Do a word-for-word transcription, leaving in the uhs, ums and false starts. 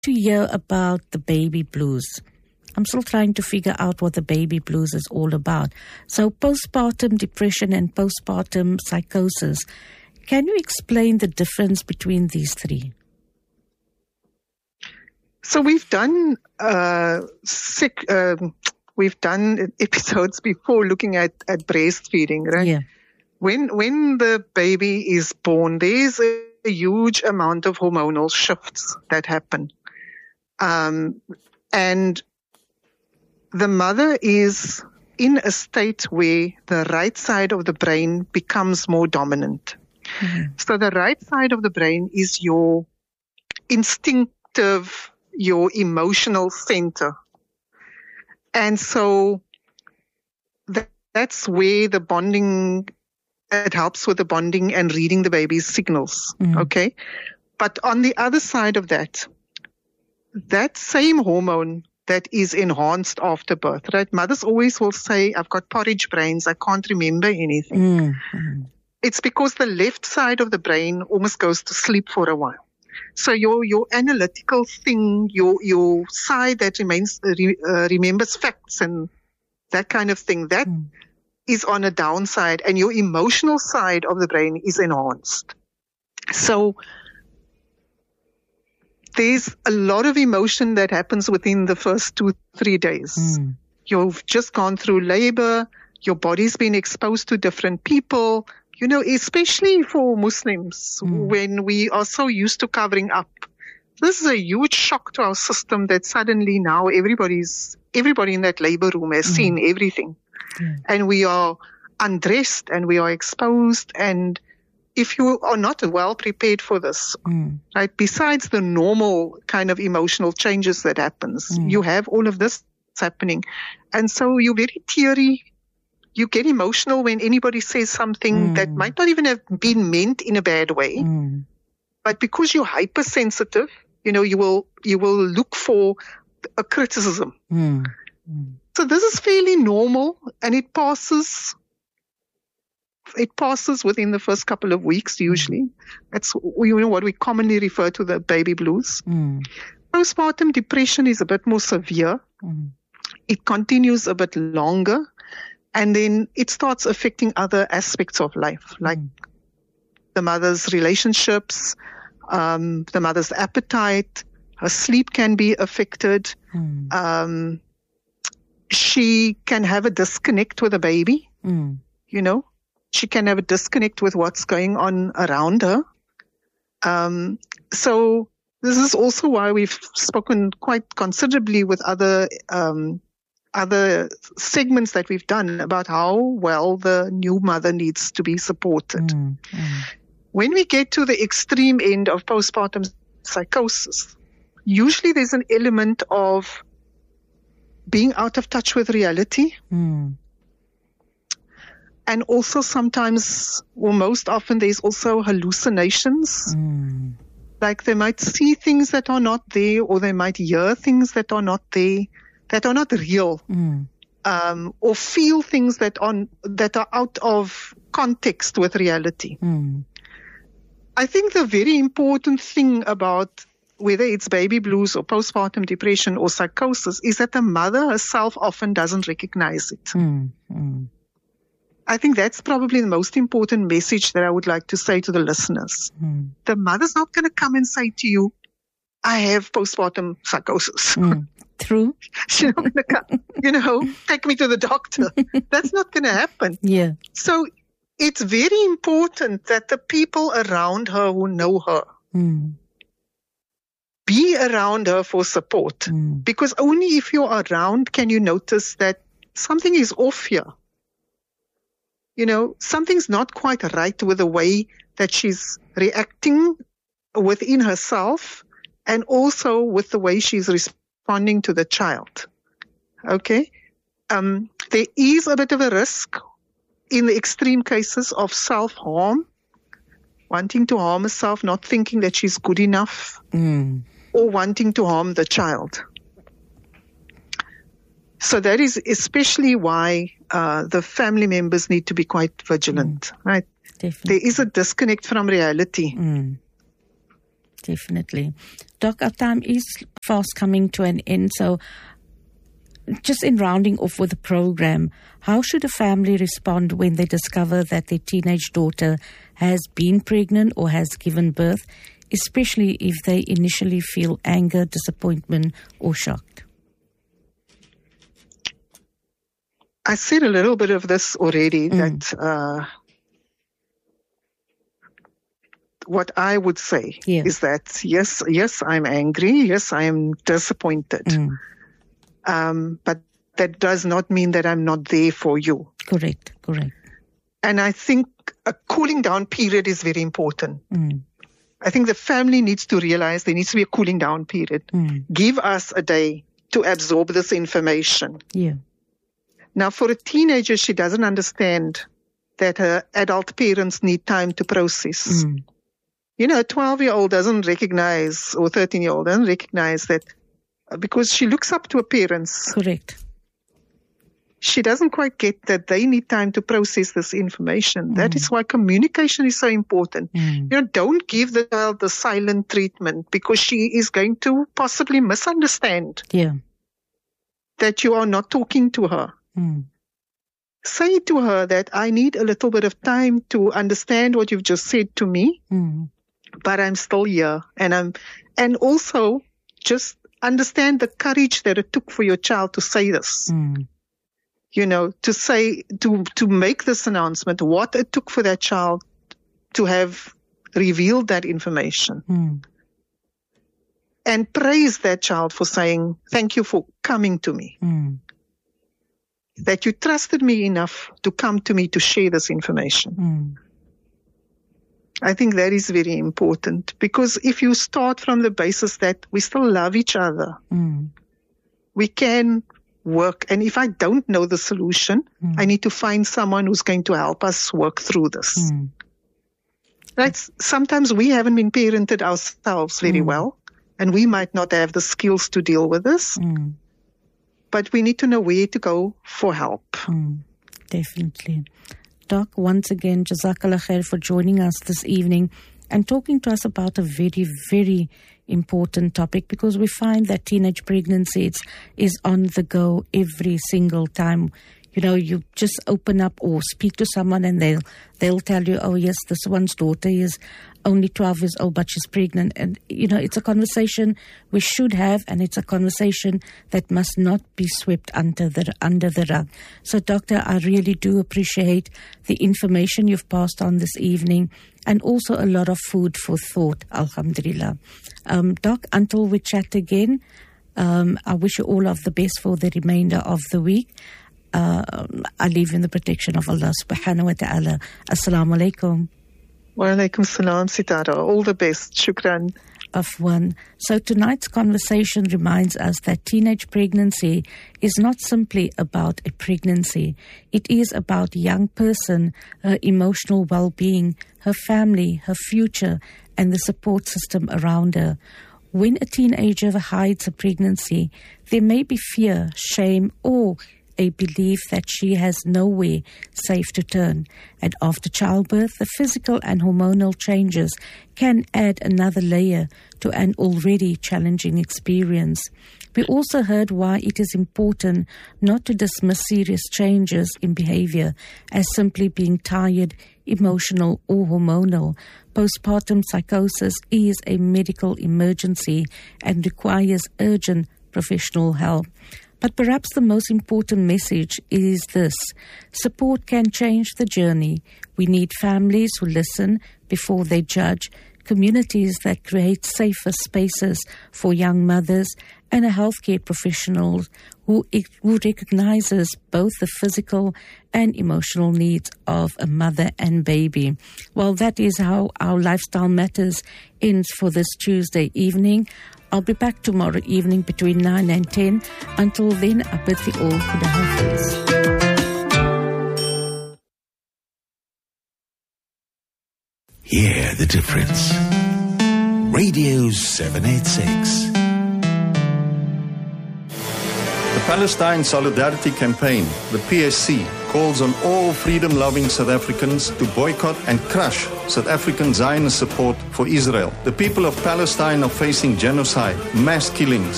to hear about the baby blues. I'm still trying to figure out what the baby blues is all about. So postpartum depression and postpartum psychosis. Can you explain the difference between these three? So we've done uh, sick, um, we've done episodes before looking at, at breastfeeding, right? Yeah. When when the baby is born, there's a, a huge amount of hormonal shifts that happen, um, and the mother is in a state where the right side of the brain becomes more dominant. Mm-hmm. So the right side of the brain is your instinctive, your emotional center. And so that, that's where the bonding, it helps with the bonding and reading the baby's signals. Mm. Okay. But on the other side of that, that same hormone that is enhanced after birth, right? Mothers always will say, I've got porridge brains. I can't remember anything. Mm. It's because the left side of the brain almost goes to sleep for a while. So your your analytical thing, your your side that remains uh, re, uh, remembers facts and that kind of thing, that mm. is on a downside, and your emotional side of the brain is enhanced. So there's a lot of emotion that happens within the first two, three days. Mm. You've just gone through labor. Your body's been exposed to different people. You know, especially for Muslims, mm. when we are so used to covering up. This is a huge shock to our system that suddenly now everybody's, everybody in that labor room has mm. seen everything. Mm. And we are undressed and we are exposed. And if you are not well prepared for this, mm. right, besides the normal kind of emotional changes that happens, mm. you have all of this happening. And so you're very teary. You get emotional when anybody says something mm. that might not even have been meant in a bad way. Mm. But because you're hypersensitive, you know, you will, you will look for a criticism. Mm. Mm. So this is fairly normal, and it passes, it passes within the first couple of weeks usually. Mm. That's, you know, what we commonly refer to the baby blues. Mm. Postpartum depression is a bit more severe. Mm. It continues a bit longer. And then it starts affecting other aspects of life, like mm. the mother's relationships, um, the mother's appetite, her sleep can be affected. Mm. Um, she can have a disconnect with the baby, mm. you know. She can have a disconnect with what's going on around her. Um, so this is also why we've spoken quite considerably with other um other segments that we've done about how well the new mother needs to be supported. Mm, mm. When we get to the extreme end of postpartum psychosis, usually there's an element of being out of touch with reality. Mm. And also sometimes, or most often, there's also hallucinations. Mm. Like they might see things that are not there, or they might hear things that are not there, that are not real, mm. um, or feel things that are, that are out of context with reality. Mm. I think the very important thing about whether it's baby blues or postpartum depression or psychosis is that the mother herself often doesn't recognize it. Mm. Mm. I think that's probably the most important message that I would like to say to the listeners. Mm. The mother's not going to come and say to you, I have postpartum psychosis. Mm. True. She's not going to come, you know, take me to the doctor. That's not going to happen. Yeah. So it's very important that the people around her who know her mm. be around her for support. Mm. Because only if you're around can you notice that something is off here. You know, something's not quite right with the way that she's reacting within herself and also with the way she's responding to the child. Okay? Um, there is a bit of a risk in the extreme cases of self-harm, wanting to harm herself, not thinking that she's good enough, mm. or wanting to harm the child. So that is especially why uh, the family members need to be quite vigilant, mm. right? Definitely. There is a disconnect from reality. Mm. Definitely. Doc, our time is fast coming to an end. So just in rounding off with the program, how should a family respond when they discover that their teenage daughter has been pregnant or has given birth, especially if they initially feel anger, disappointment, or shocked? I said a little bit of this already, mm. that uh, what I would say yeah. is that, yes, yes, I'm angry. Yes, I am disappointed. Mm. Um, but that does not mean that I'm not there for you. Correct, correct. And I think a cooling down period is very important. Mm. I think the family needs to realize there needs to be a cooling down period. Mm. Give us a day to absorb this information. Yeah. Now, for a teenager, she doesn't understand that her adult parents need time to process. Mm. You know, a twelve-year-old doesn't recognize, or thirteen-year-old doesn't recognize that, because she looks up to her parents. Correct. She doesn't quite get that they need time to process this information. Mm. That is why communication is so important. Mm. You know, don't give the child the silent treatment, because she is going to possibly misunderstand yeah. that you are not talking to her. Mm. Say to her that I need a little bit of time to understand what you've just said to me, mm. but I'm still here. And I'm, and also just understand the courage that it took for your child to say this. Mm. You know, to say, to, to make this announcement, what it took for that child to have revealed that information. Mm. And praise that child for saying, thank you for coming to me. Mm. That you trusted me enough to come to me to share this information. Mm. I think that is very important, because if you start from the basis that we still love each other, mm. we can work. And if I don't know the solution, mm. I need to find someone who's going to help us work through this. Mm. Right? Sometimes we haven't been parented ourselves very mm. well, and we might not have the skills to deal with this. Mm. But we need to know where to go for help. Mm, definitely. Doc, once again, Jazakallah khair for joining us this evening and talking to us about a very, very important topic, because we find that teenage pregnancy is, is on the go every single time. You know, you just open up or speak to someone and they'll they'll tell you, oh, yes, this one's daughter is only twelve years old, but she's pregnant. And, you know, it's a conversation we should have, and it's a conversation that must not be swept under the, under the rug. So, Doctor, I really do appreciate the information you've passed on this evening, and also a lot of food for thought, alhamdulillah. Um, Doc, until we chat again, um, I wish you all of the best for the remainder of the week. Uh, I leave in the protection of Allah subhanahu wa ta'ala. Assalamu alaikum. Wa alaikum salam, Sitara. All the best. Shukran. Afwan. So tonight's conversation reminds us that teenage pregnancy is not simply about a pregnancy. It is about a young person, her emotional well-being, her family, her future, and the support system around her. When a teenager hides a pregnancy, there may be fear, shame, or a belief that she has nowhere safe to turn. And after childbirth, the physical and hormonal changes can add another layer to an already challenging experience. We also heard why it is important not to dismiss serious changes in behavior as simply being tired, emotional, or hormonal. Postpartum psychosis is a medical emergency and requires urgent professional help. But perhaps the most important message is this: support can change the journey. We need families who listen before they judge, communities that create safer spaces for young mothers, and a healthcare professional who, who recognizes both the physical and emotional needs of a mother and baby. Well, that is how our Lifestyle Matters ends for this Tuesday evening. I'll be back tomorrow evening between nine and ten. Until then, I bid you all Khuda Hafiz. Hear the difference. Radio seven eighty-six. The Palestine Solidarity Campaign, the P S C, calls on all freedom-loving South Africans to boycott and crush South African Zionist support for Israel. The people of Palestine are facing genocide, mass killings,